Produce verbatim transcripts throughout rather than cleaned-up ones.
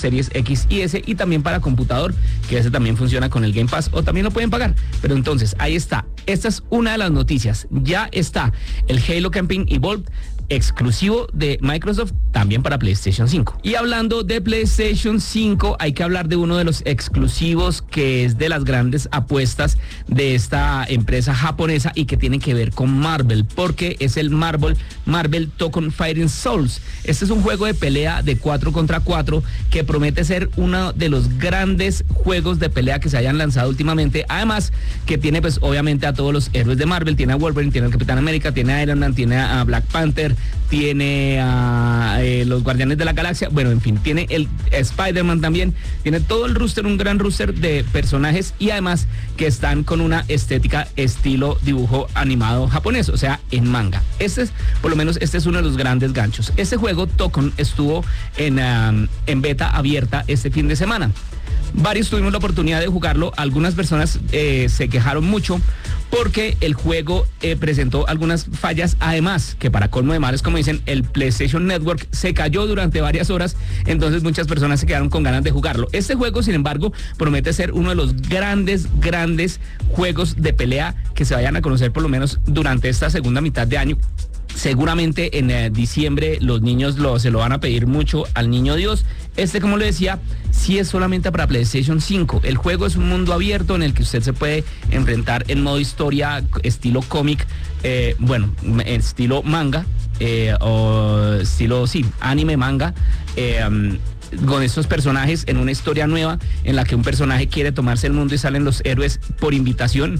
Series X y S, y también para computador, que ese también funciona con el Game Pass, o también lo pueden pagar. Pero entonces, ahí está. Esta es una de las noticias. Ya está el Halo Campaign Evolved, exclusivo de Microsoft, también para PlayStation cinco. Y hablando de PlayStation cinco, hay que hablar de uno de los exclusivos que es de las grandes apuestas de esta empresa japonesa y que tiene que ver con Marvel, porque es el Marvel, Marvel Tekken Fighting Souls. Este es un juego de pelea de cuatro contra cuatro que promete ser uno de los grandes juegos de pelea que se hayan lanzado últimamente. Además, que tiene pues obviamente a todos los héroes de Marvel, tiene a Wolverine, tiene al Capitán América, tiene a Iron Man, tiene a Black Panther, tiene a eh, los Guardianes de la Galaxia, bueno, en fin, tiene el Spider-Man también, tiene todo el roster, un gran roster de personajes, y además que están con una estética estilo dibujo animado japonés, o sea, en manga. Este es, por lo menos, este es uno de los grandes ganchos. Este juego, Tekken, estuvo en, um, en beta abierta este fin de semana. Varios tuvimos la oportunidad de jugarlo. Algunas personas eh, se quejaron mucho porque el juego eh, presentó algunas fallas. Además, que para colmo de males, como dicen, el PlayStation Network se cayó durante varias horas. Entonces muchas personas se quedaron con ganas de jugarlo. Este juego, sin embargo, promete ser uno de los grandes, grandes juegos de pelea que se vayan a conocer por lo menos durante esta segunda mitad de año. Seguramente en eh, diciembre los niños lo, se lo van a pedir mucho al niño Dios. Este, como le decía, sí es solamente para PlayStation cinco. El juego es un mundo abierto en el que usted se puede enfrentar en modo historia, estilo cómic, eh, bueno, estilo manga, eh, o estilo, sí, anime, manga, eh, um, con estos personajes en una historia nueva en la que un personaje quiere tomarse el mundo y salen los héroes por invitación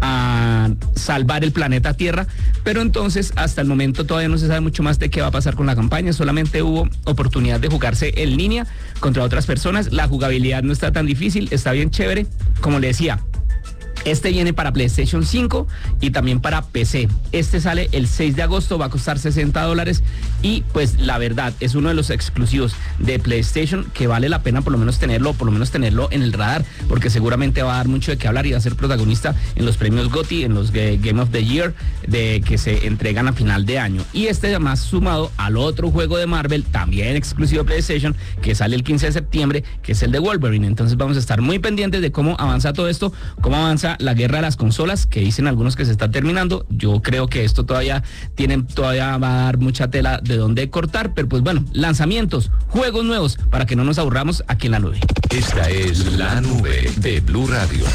a salvar el planeta Tierra. Pero entonces hasta el momento todavía no se sabe mucho más de qué va a pasar con la campaña. Solamente hubo oportunidad de jugarse en línea contra otras personas. La jugabilidad no está tan difícil, está bien chévere. Como le decía, este viene para PlayStation cinco y también para P C. Este sale el seis de agosto, va a costar sesenta dólares y pues la verdad es uno de los exclusivos de PlayStation que vale la pena por lo menos tenerlo, por lo menos tenerlo en el radar, porque seguramente va a dar mucho de qué hablar y va a ser protagonista en los premios GOTY, en los Game of the Year de que se entregan a final de año. Y este además sumado al otro juego de Marvel, también exclusivo de PlayStation, que sale el quince de septiembre, que es el de Wolverine. Entonces vamos a estar muy pendientes de cómo avanza todo esto, cómo avanza la guerra de las consolas, que dicen algunos que se está terminando. Yo creo que esto todavía tiene, todavía va a dar mucha tela de dónde cortar, pero pues bueno, lanzamientos, juegos nuevos, para que no nos aburramos aquí en la nube. Esta es la nube de Blue Radio.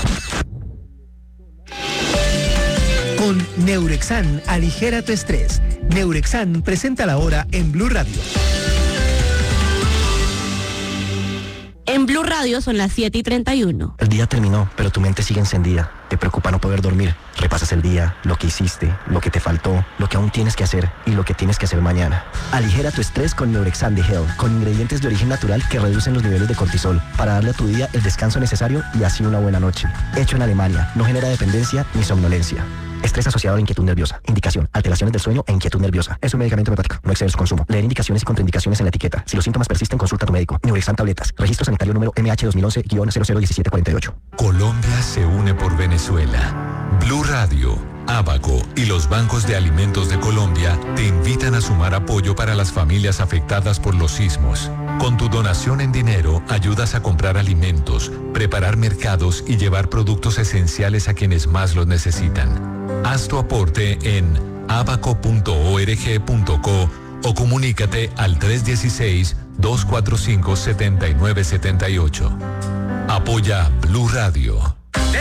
Con Neurexan, aligera tu estrés. Neurexan presenta la hora en Blue Radio. En Blue Radio son las siete y treinta y uno. El día terminó, pero tu mente sigue encendida. Te preocupa no poder dormir. Repasas el día, lo que hiciste, lo que te faltó, lo que aún tienes que hacer y lo que tienes que hacer mañana. Aligera tu estrés con Neurexan de Hell, con ingredientes de origen natural que reducen los niveles de cortisol, para darle a tu día el descanso necesario y así una buena noche. Hecho en Alemania, no genera dependencia ni somnolencia. Estrés asociado a la inquietud nerviosa. Indicación: alteraciones del sueño e inquietud nerviosa. Es un medicamento hepático. No exceder su consumo. Leer indicaciones y contraindicaciones en la etiqueta. Si los síntomas persisten, consulta a tu médico. Neurexan tabletas. Registro sanitario número M H dos mil once guion cero cero uno siete cuatro ocho. Colombia se une por Venezuela. Blue Radio, Abaco y los bancos de alimentos de Colombia te invitan a sumar apoyo para las familias afectadas por los sismos. Con tu donación en dinero ayudas a comprar alimentos, preparar mercados y llevar productos esenciales a quienes más los necesitan. Haz tu aporte en abaco punto org punto co o comunícate al tres uno seis, dos cuatro cinco, siete nueve siete ocho. Apoya Blue Radio.